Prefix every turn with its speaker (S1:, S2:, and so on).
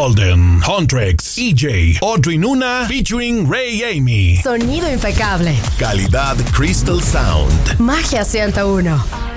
S1: Golden, Huntrix, EJ, Audrey Nuna, featuring Ray Amy.
S2: Sonido impecable.
S1: Calidad Crystal Sound.
S2: Magia 101.